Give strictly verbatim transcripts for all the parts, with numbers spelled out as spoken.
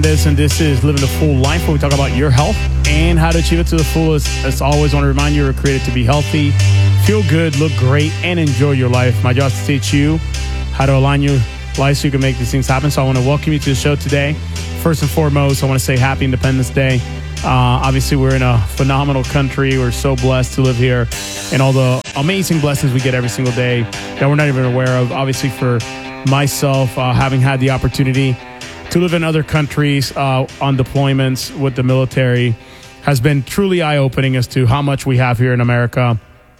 This and this is Living the Full Life, where we talk about your health and how to achieve it to the fullest. As always, I want to remind you, we're created to be healthy, feel good, look great, and enjoy your life. My job is to teach you how to align your life so you can make these things happen. So I want to welcome you to the show today. First and foremost, I want to say Happy Independence Day. Uh, obviously, we're in a phenomenal country. We're so blessed to live here, and all the amazing blessings we get every single day that we're not even aware of. Obviously, for myself, uh, having had the opportunity to live in other countries uh, on deployments with the military has been truly eye-opening as to how much we have here in America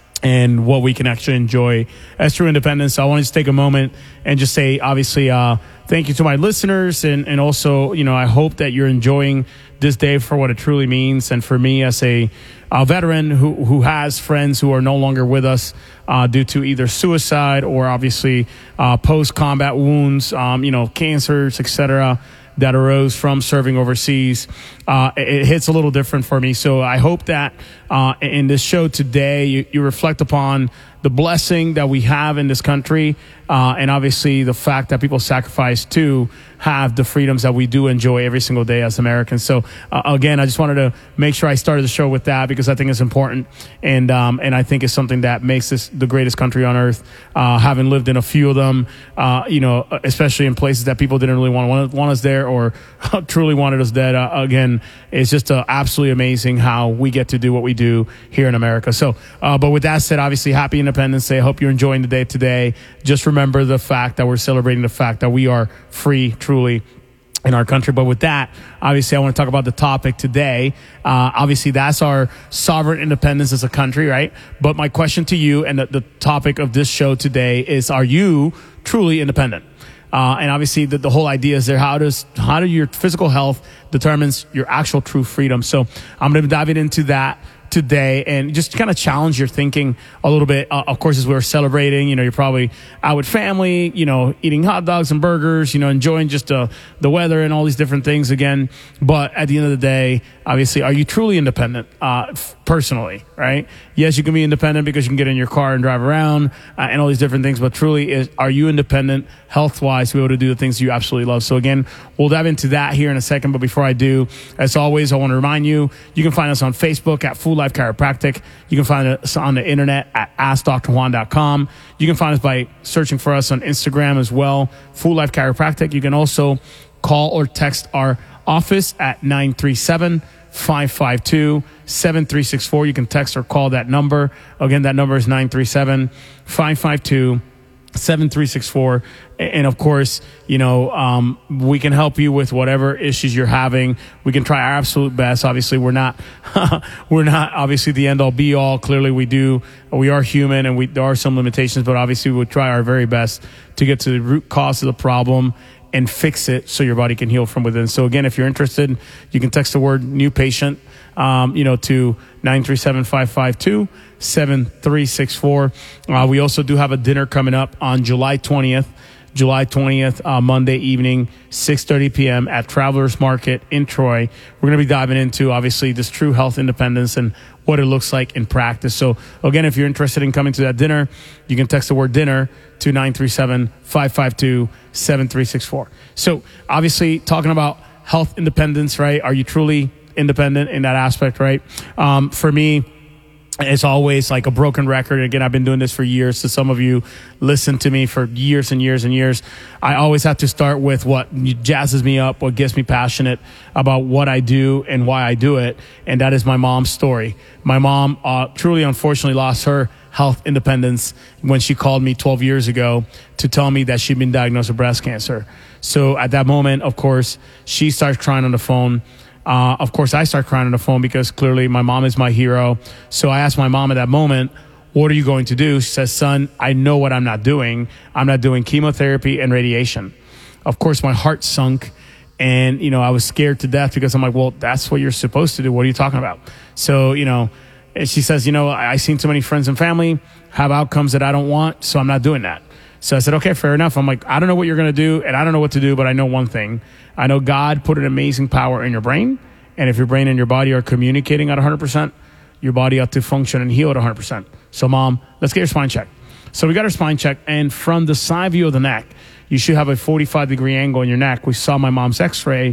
and what we can actually enjoy as true independence. So I want to just take a moment and just say, obviously, uh, thank you to my listeners. And, and also, you know, I hope that you're enjoying this day for what it truly means. And for me as a, a veteran who, who has friends who are no longer with us uh, due to either suicide or obviously uh, post-combat wounds, um, you know, cancers, et cetera, that arose from serving overseas, uh, it, it hits a little different for me. So I hope that uh, in this show today, you, you reflect upon the blessing that we have in this country, uh, and obviously the fact that people sacrifice to have the freedoms that we do enjoy every single day as Americans. So uh, again, I just wanted to make sure I started the show with that because I think it's important, and um, and I think it's something that makes this the greatest country on earth. Uh, having lived in a few of them, uh, you know, especially in places that people didn't really want want, want us there or truly wanted us dead. Uh, again, it's just uh, absolutely amazing how we get to do what we do here in America. So, uh, but with that said, obviously, happy Independence Day. I hope you're enjoying the day today. Just remember the fact that we're celebrating the fact that we are free, truly, in our country. But with that, obviously, I want to talk about the topic today. Uh, obviously, that's our sovereign independence as a country, right? But my question to you and the, the topic of this show today is, are you truly independent? Uh, and obviously, the, the whole idea is there, how does how do your physical health determines your actual true freedom? So I'm going to be diving into that today and just kind of challenge your thinking a little bit. Uh, of course, as we're celebrating, you know, you're probably out with family, you know, eating hot dogs and burgers, you know, enjoying just uh, the weather and all these different things again. But at the end of the day, obviously, are you truly independent uh, f- personally, right? Yes, you can be independent because you can get in your car and drive around uh, and all these different things. But truly, is are you independent health-wise to be able to do the things you absolutely love? So again, we'll dive into that here in a second. But before I do, as always, I want to remind you, you can find us on Facebook at Full Life Chiropractic. You can find us on the internet at ask dr juan dot com. You can find us by searching for us on Instagram as well, Full Life Chiropractic. You can also call or text our office at nine three seven, five five two, seven three six four. You can text or call that number. Again, that number is nine three seven, five five two, seven three six four. And of course, you know, um, we can help you with whatever issues you're having. We can try our absolute best. Obviously, we're not, we're not obviously the end all be all. Clearly we do. We are human and we, there are some limitations, but obviously we'll try our very best to get to the root cause of the problem and fix it so your body can heal from within. So again, if you're interested, you can text the word new patient, um, you know, to nine three seven, five five two, seven three six four. Uh, we also do have a dinner coming up on July twentieth. July twentieth, uh, Monday evening, six thirty p.m. at Travelers Market in Troy. We're going to be diving into, obviously, this true health independence and what it looks like in practice. So, again, if you're interested in coming to that dinner, you can text the word dinner to nine three seven, five five two, seven three six four. So, obviously, talking about health independence, right? Are you truly independent in that aspect, right? Um, for me, it's always like a broken record. Again, I've been doing this for years. So some of you listen to me for years and years and years. I always have to start with what jazzes me up, what gets me passionate about what I do and why I do it. And that is my mom's story. My mom uh, truly, unfortunately, lost her health independence when she called me twelve years ago to tell me that she'd been diagnosed with breast cancer. So at that moment, of course, she starts crying on the phone. Uh, of course, I start crying on the phone because clearly my mom is my hero. So I asked my mom at that moment, what are you going to do? She says, son, I know what I'm not doing. I'm not doing chemotherapy and radiation. Of course, my heart sunk and, you know, I was scared to death because I'm like, well, that's what you're supposed to do. What are you talking about? So, you know, and she says, you know, I, I've seen too many friends and family have outcomes that I don't want, so I'm not doing that. So I said, okay, fair enough. I'm like, I don't know what you're going to do, and I don't know what to do, but I know one thing. I know God put an amazing power in your brain, and if your brain and your body are communicating at one hundred percent, your body ought to function and heal at one hundred percent. So, Mom, let's get your spine checked. So we got our spine checked, and from the side view of the neck, you should have a forty-five degree angle in your neck. We saw my mom's x-ray.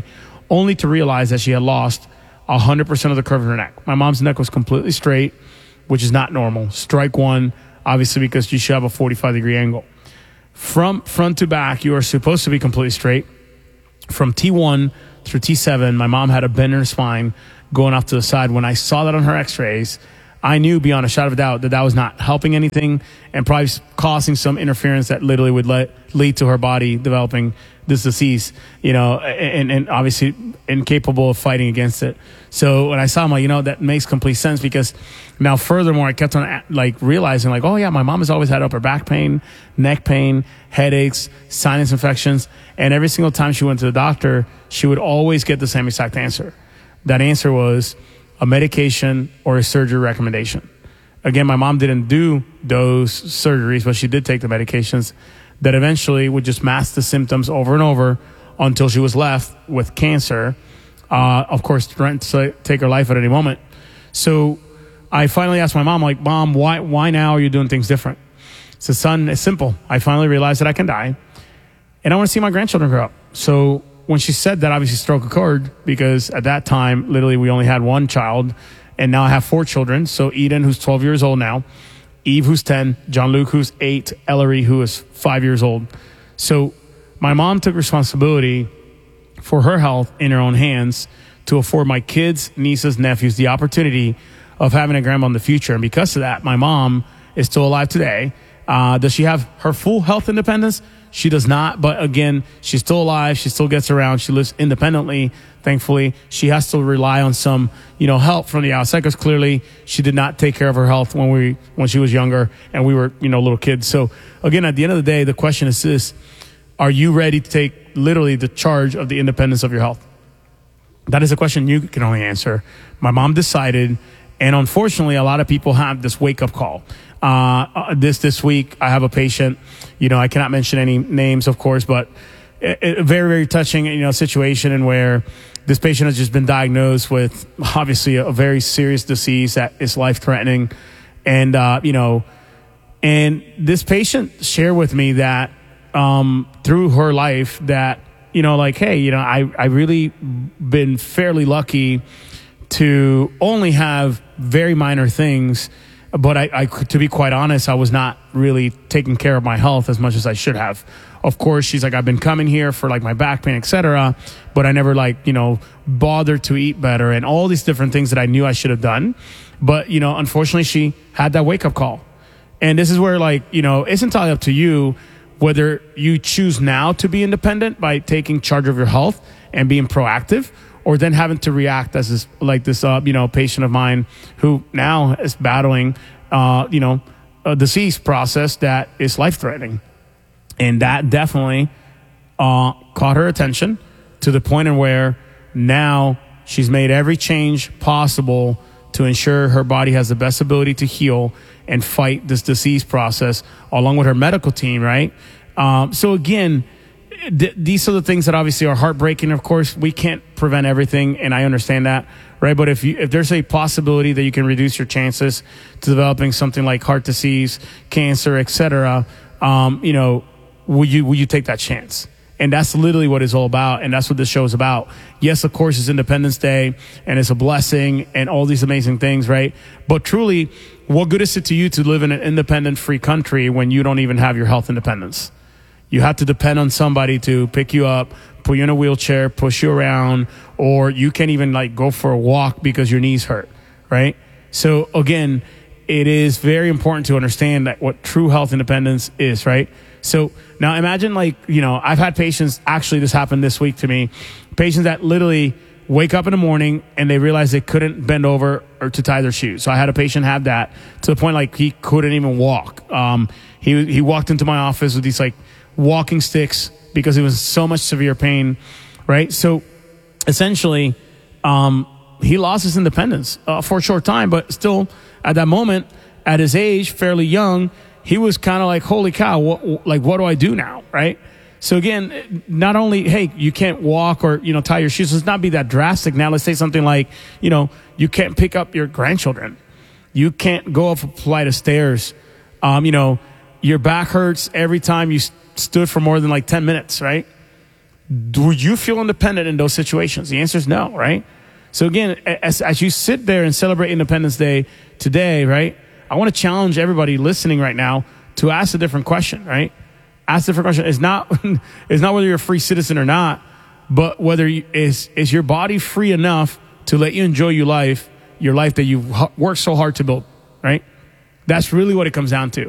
only to realize that she had lost one hundred percent of the curve of her neck. My mom's neck was completely straight, which is not normal. Strike one, obviously, because you should have a forty-five degree angle. From front to back, you are supposed to be completely straight. From T one through T seven, my mom had a bend in her spine going off to the side. When I saw that on her x-rays, I knew beyond a shadow of a doubt that that was not helping anything and probably causing some interference that literally would let, lead to her body developing this disease, you know, and, and obviously incapable of fighting against it. So when I saw him, like, you know, that makes complete sense, because now furthermore, I kept on like realizing like, oh yeah, my mom has always had upper back pain, neck pain, headaches, sinus infections. And every single time she went to the doctor, she would always get the same exact answer. That answer was a medication or a surgery recommendation. Again, my mom didn't do those surgeries, but she did take the medications that eventually would just mask the symptoms over and over until she was left with cancer. Uh, of course, threatened to take her life at any moment. So I finally asked my mom, like, Mom, why, why now are you doing things different? So, son, it's simple. I finally realized that I can die, and I want to see my grandchildren grow up. So when she said that, obviously struck a chord, because at that time, literally, we only had one child, and now I have four children. So Eden, who's twelve years old now, Eve, who's ten, John Luke, who's eight, Ellery, who is five years old. So my mom took responsibility for her health in her own hands to afford my kids, nieces, nephews the opportunity of having a grandma in the future. And because of that, my mom is still alive today. Uh, does she have her full health independence? She does not. But again, she's still alive. She still gets around. She lives independently. Thankfully, she has to rely on some, you know, help from the outside, because clearly she did not take care of her health when we, when she was younger and we were, you know, little kids. So again, at the end of the day, the question is this: are you ready to take literally the charge of the independence of your health? That is a question you can only answer. My mom decided, and unfortunately, a lot of people have this wake-up call. Uh, this this week, I have a patient, you know, I cannot mention any names, of course, but a, a very, very touching, you know, situation in where this patient has just been diagnosed with obviously a, a very serious disease that is life-threatening. And, uh, you know, and this patient shared with me that um, through her life that, you know, like, hey, you know, I, I really been fairly lucky to only have very minor things, but I, I, to be quite honest, I was not really taking care of my health as much as I should have. Of course, she's like, I've been coming here for like my back pain, et cetera, but I never like, you know, bothered to eat better and all these different things that I knew I should have done. But, you know, unfortunately, she had that wake up call. And this is where, like, you know, it's entirely up to you whether you choose now to be independent by taking charge of your health and being proactive, or then having to react as this, like this, uh, you know, patient of mine who now is battling, uh, you know, a disease process that is life-threatening. And that definitely uh, caught her attention to the point in where now she's made every change possible to ensure her body has the best ability to heal and fight this disease process, along with her medical team, right? Um, so again, th- these are the things that obviously are heartbreaking. Of course, we can't prevent everything, and I understand that, right? But if you, if there's a possibility that you can reduce your chances to developing something like heart disease, cancer, et cetera, um, you know, will you will you take that chance? And that's literally what it's all about. And that's what this show is about. Yes, of course, it's Independence Day and it's a blessing and all these amazing things, right? But truly, what good is it to you to live in an independent, free country when you don't even have your health independence? You have to depend on somebody to pick you up, put you in a wheelchair, push you around, or you can't even like go for a walk because your knees hurt, right? So again, it is very important to understand that what true health independence is, right? So now imagine, like, you know, I've had patients, actually this happened this week to me, patients that literally wake up in the morning and they realize they couldn't bend over or to tie their shoes. So I had a patient have that to the point like he couldn't even walk. Um, he, he walked into my office with these like walking sticks because it was so much severe pain, right? So essentially, um, he lost his independence uh, for a short time, but still at that moment, at his age, fairly young, he was kind of like, holy cow, what, like, what do I do now, right? So again, not only, hey, you can't walk or, you know, tie your shoes. Let's not be that drastic. Now let's say something like, you know, you can't pick up your grandchildren. You can't go up a flight of stairs. Um, you know, your back hurts every time you st- stood for more than like ten minutes, right? Do you feel independent in those situations? The answer is no, right? So again, as, as you sit there and celebrate Independence Day today, right, I want to challenge everybody listening right now to ask a different question, right? Ask a different question. It's not, it's not whether you're a free citizen or not, but whether you, is, is your body free enough to let you enjoy your life, your life that you've worked so hard to build, right? That's really what it comes down to.